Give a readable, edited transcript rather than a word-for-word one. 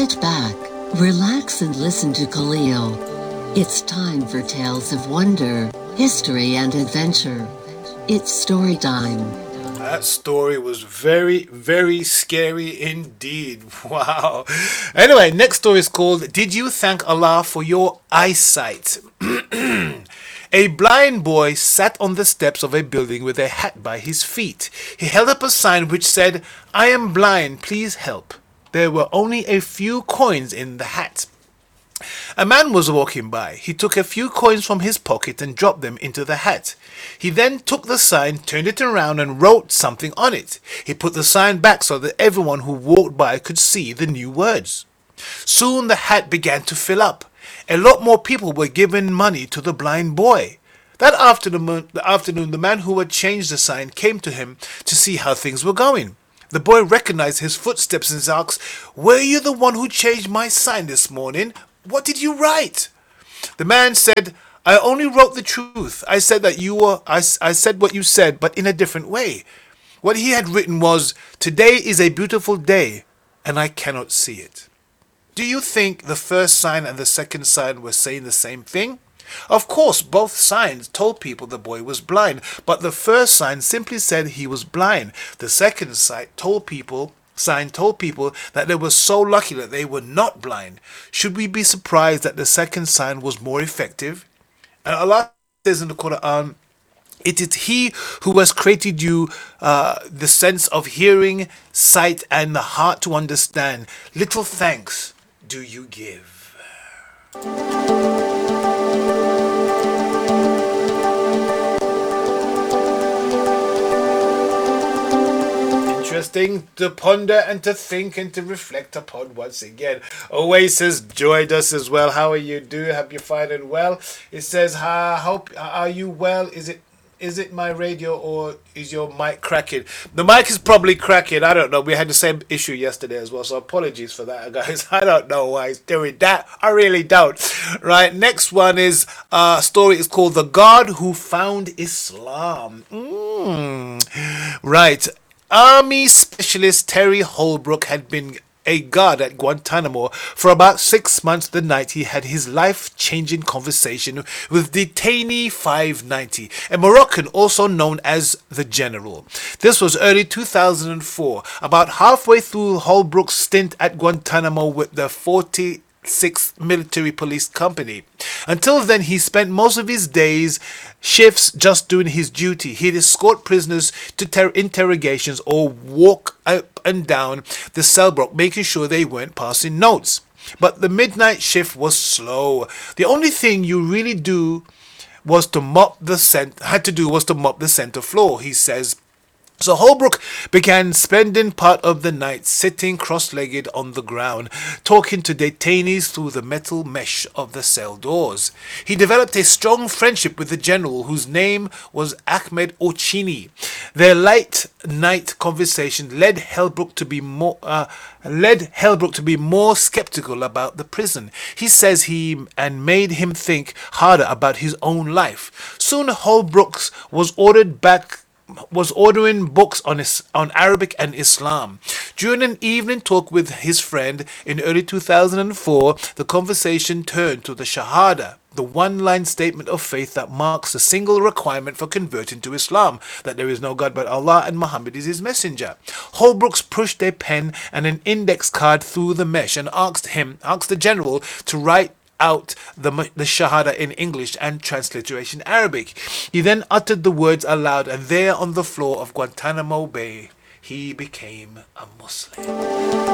Sit back, relax and listen to Khalil. It's time for tales of wonder, history and adventure. It's story time. That story was very, very scary indeed. Wow. Anyway, next story is called Did You Thank Allah for Your Eyesight? A blind boy sat on the steps of a building with a hat by his feet. He held up a sign which said, I am blind, please help. There were only a few coins in the hat. A man was walking by. He took a few coins from his pocket and dropped them into the hat. He then took the sign, turned it around and wrote something on it. He put the sign back so that everyone who walked by could see the new words. Soon the hat began to fill up. A lot more people were giving money to the blind boy. That afternoon, the man who had changed the sign came to him to see how things were going. The boy recognized his footsteps and asked, Were you the one who changed my sign this morning? What did you write? The man said, I only wrote the truth. I said I said what you said, but in a different way. What he had written was, Today is a beautiful day, and I cannot see it. Do you think the first sign and the second sign were saying the same thing? Of course, both signs told people the boy was blind, but the first sign simply said he was blind. The second sign told people that they were so lucky that they were not blind. Should we be surprised that the second sign was more effective? And Allah says in the Quran, it is He who has created you the sense of hearing, sight, and the heart to understand. Little thanks do you give. Interesting to ponder and to think and to reflect upon once again. Oasis joined us as well. How are you doing? Hope you're finding well. It says, hope are you well? Is it my radio or is your mic cracking? The mic is probably cracking. I don't know. We had the same issue yesterday as well. So apologies for that, guys. I don't know why it's doing that. I really don't. Right. Next one is story is called The God Who Found Islam. Right. Army Specialist Terry Holbrook had been a guard at Guantanamo for about 6 months the night he had his life-changing conversation with detainee 590, a Moroccan also known as the General. This was early 2004, about halfway through Holbrook's stint at Guantanamo with the 46th Military Police Company. Until then, he spent most of his days shifts just doing his duty. He'd escort prisoners to interrogations or walk up and down the cell block, making sure they weren't passing notes. But the midnight shift was slow. The only thing you really had to do was to mop the center floor, he says. So Holbrook began spending part of the night sitting cross-legged on the ground, talking to detainees through the metal mesh of the cell doors. He developed a strong friendship with the General, whose name was Ahmed Ochini. Their late night conversation led Holbrook to be more skeptical about the prison. He says and made him think harder about his own life. Soon Holbrook was ordering books on Arabic and Islam. During an evening talk with his friend in early 2004, the conversation turned to the Shahada, the one-line statement of faith that marks the single requirement for converting to Islam, that there is no God but Allah and Muhammad is his messenger. Holbrooks pushed a pen and an index card through the mesh and asked the General to write out the Shahada in English and transliteration Arabic. He then uttered the words aloud, and there on the floor of Guantanamo Bay, he became a Muslim.